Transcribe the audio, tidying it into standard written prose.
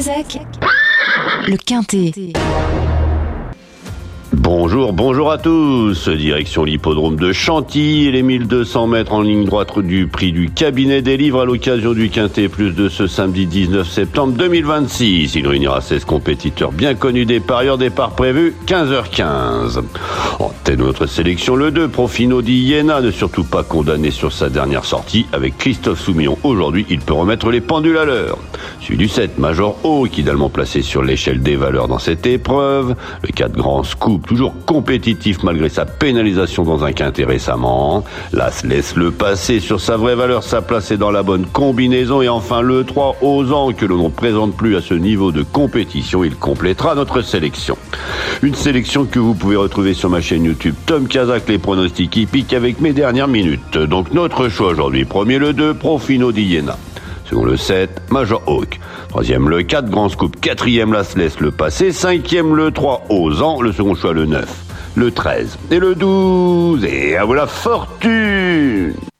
Kazakh, le Quintet. Bonjour à tous. Direction l'hippodrome de Chantilly et les 1200 mètres en ligne droite du prix du cabinet des livres à l'occasion du Quintet Plus de ce samedi 19 septembre 2026. Il réunira 16 compétiteurs bien connus des parieurs. Départ prévu 15h15. En tête de notre sélection, le 2, Profino di Iena, ne surtout pas condamné sur sa dernière sortie. Avec Christophe Soumillon aujourd'hui, il peut remettre les pendules à l'heure. Celui du 7, Major Hawk, idéalement placé sur l'échelle des valeurs dans cette épreuve. Le 4, Grand Scoop, toujours compétitif malgré sa pénalisation dans un quintet récemment. L'As laisse-le passer sur sa vraie valeur, sa place est dans la bonne combinaison. Et enfin le 3, Osant, que l'on ne présente plus à ce niveau de compétition, il complétera notre sélection. Une sélection que vous pouvez retrouver sur ma chaîne YouTube Tom Kazakh, les pronostics hippiques avec mes dernières minutes. Donc notre choix aujourd'hui, premier le 2, Profino di Iena. Second le 7, Major Hawk. Troisième le 4, Grand Scoop. Quatrième, L'As laisse le passer. Cinquième le 3, Osant. Le second choix le 9, le 13 et le 12. Et à vous la fortune!